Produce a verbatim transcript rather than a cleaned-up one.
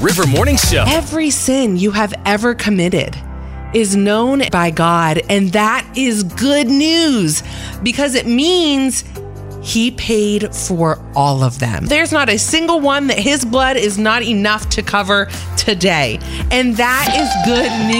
River Morning Show. Every sin you have ever committed is known by God, and that is good news because it means He paid for all of them. There's not a single one that His blood is not enough to cover today, and that is good news.